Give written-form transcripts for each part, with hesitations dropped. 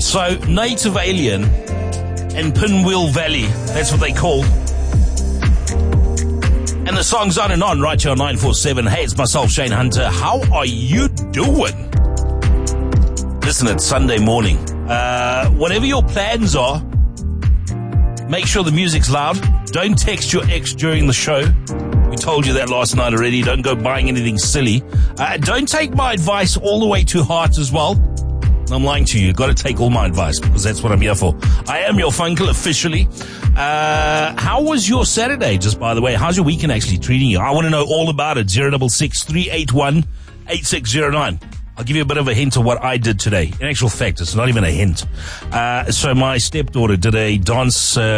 So, Native Alien and Pinwheel Valley, that's what they call. And the song's On and On right here on 947. Hey, it's myself, Shane Hunter. How are you doing? Listen, it's Sunday morning. Whatever your plans are, make sure the music's loud. Don't text your ex during the show. We told you that last night already. Don't go buying anything silly. Don't take my advice all the way to heart as well. I'm lying to you. You've got to take all my advice because that's what I'm here for. I am your funkle officially. How was your Saturday, just by the way? How's your weekend actually treating you? I want to know all about it. 066 381 8609. I'll give you a bit of a hint of what I did today. In actual fact, it's not even a hint. So my stepdaughter did a dance,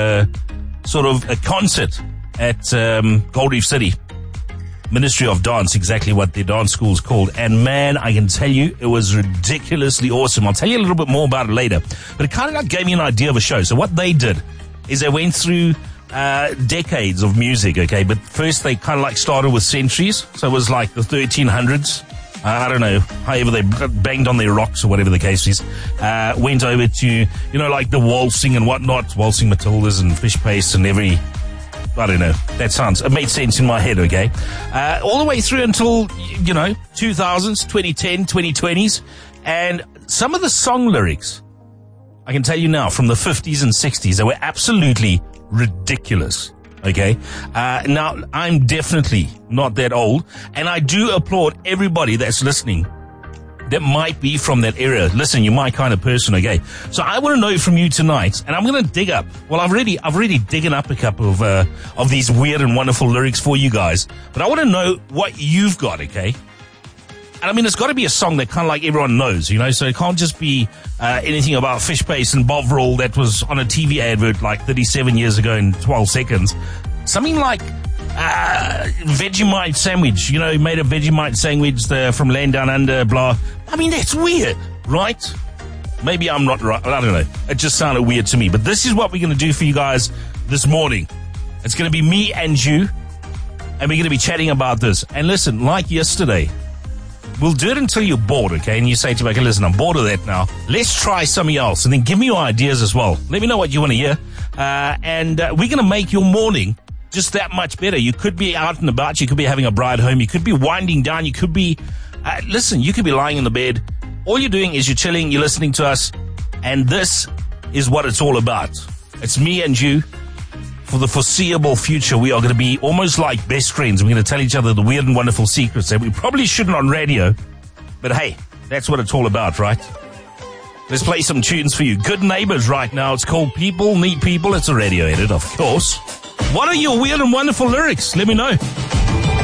sort of a concert at Gold Reef City. Ministry of Dance, exactly what their dance school's called. And man, I can tell you, it was ridiculously awesome. I'll tell you a little bit more about it later. But it kind of like gave me an idea of a show. So what they did is they went through decades of music, okay? But first they kind of like started with centuries. So it was like the 1300s. I don't know, however they banged on their rocks or whatever the case is. Went over to, you know, like the waltzing and whatnot, waltzing Matildas and fish paste and every... I don't know. It made sense in my head, okay? All the way through until, 2000s, 2010, 2020s. And some of the song lyrics, I can tell you now, from the 50s and 60s, they were absolutely ridiculous, okay? Now, I'm definitely not that old, and I do applaud everybody that's listening that might be from that era. Listen, you're my kind of person, okay? So I want to know from you tonight, and I'm going to dig up. Well, I've already digging up a couple of these weird and wonderful lyrics for you guys. But I want to know what you've got, okay? And I mean, it's got to be a song that kind of like everyone knows, So it can't just be anything about fish paste and Bovril that was on a TV advert like 37 years ago in 12 seconds. Something like Vegemite sandwich, he made a Vegemite sandwich from Land Down Under, blah. I mean, that's weird, right? Maybe I'm not right. I don't know. It just sounded weird to me. But this is what we're going to do for you guys this morning. It's going to be me and you, and we're going to be chatting about this. And listen, like yesterday, we'll do it until you're bored, okay? And you say to me, okay, listen, I'm bored of that now. Let's try something else. And then give me your ideas as well. Let me know what you want to hear. And we're going to make your morning just that much better. You could be out and about. You could be having a bride home. You could be winding down. You could be, you could be lying in the bed. All you're doing is you're chilling, you're listening to us, and this is what it's all about. It's me and you. For the foreseeable future, we are going to be almost like best friends. We're going to tell each other the weird and wonderful secrets that we probably shouldn't on radio. But hey, that's what it's all about, right? Let's play some tunes for you. Good Neighbors right now. It's called People Need People. It's a radio edit, of course. What are your weird and wonderful lyrics? Let me know.